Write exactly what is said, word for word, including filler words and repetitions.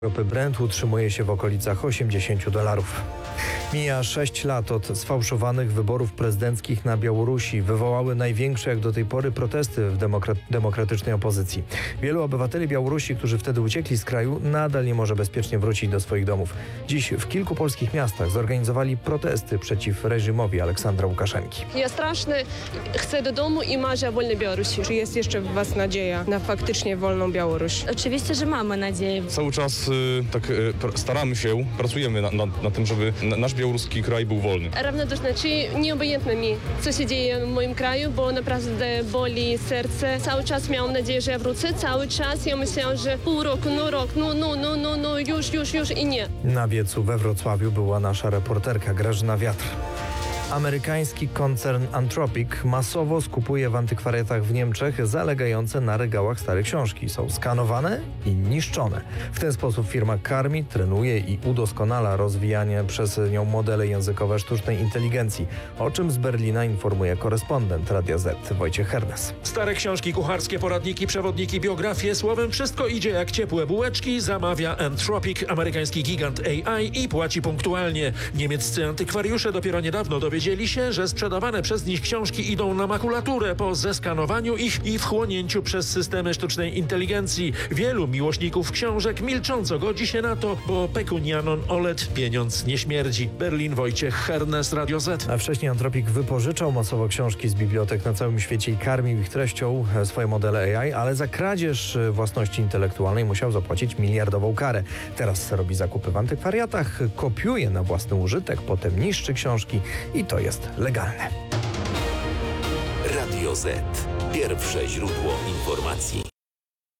Ropy Brent utrzymuje się w okolicach osiemdziesiąt dolarów. Mija sześć lat od sfałszowanych wyborów prezydenckich na Białorusi. Wywołały największe jak do tej pory protesty w demokra- demokratycznej opozycji. Wielu obywateli Białorusi, którzy wtedy uciekli z kraju, nadal nie może bezpiecznie wrócić do swoich domów. Dziś w kilku polskich miastach zorganizowali protesty przeciw reżimowi Aleksandra Łukaszenki. Ja strasznie chcę do domu i marzę o wolnej Białorusi. Czy jest jeszcze w Was nadzieja na faktycznie wolną Białoruś? Oczywiście, że mamy nadzieję. Cały czas y, tak y, pr- staramy się, pracujemy na, na, na tym, żeby na, nasz białoruski kraj był wolny. Równoduszne, czy nieobojętne mi, co się dzieje w moim kraju, bo naprawdę boli serce. Cały czas miałam nadzieję, że ja wrócę. Cały czas ja myślałam, że pół roku, no rok, no, no, no, no, no, już, już, już i nie. Na wiecu we Wrocławiu była nasza reporterka Grażyna Wiatr. Amerykański koncern Anthropic masowo skupuje w antykwariatach w Niemczech zalegające na regałach stare książki. Są skanowane i niszczone. W ten sposób firma karmi, trenuje i udoskonala rozwijanie przez nią modele językowe sztucznej inteligencji, o czym z Berlina informuje korespondent Radia Z Wojciech Hernes. Stare książki kucharskie, poradniki, przewodniki, biografie, słowem wszystko idzie jak ciepłe bułeczki, zamawia Anthropic, amerykański gigant A I i płaci punktualnie. Niemieccy antykwariusze dopiero niedawno dowiedzieli się, że sprzedawane przez nich książki idą na makulaturę po zeskanowaniu ich i wchłonięciu przez systemy sztucznej inteligencji. Wielu miłośników książek milcząco godzi się na to, bo pekunianon olet pieniądz nie śmierdzi. Berlin, Wojciech Hernes, Radio Z. A wcześniej Anthropic wypożyczał masowo książki z bibliotek na całym świecie i karmił ich treścią swoje modele A I, ale za kradzież własności intelektualnej musiał zapłacić miliardową karę. Teraz robi zakupy w antykwariatach, kopiuje na własny użytek, potem niszczy książki i to jest legalne. Radio Z. Pierwsze źródło informacji.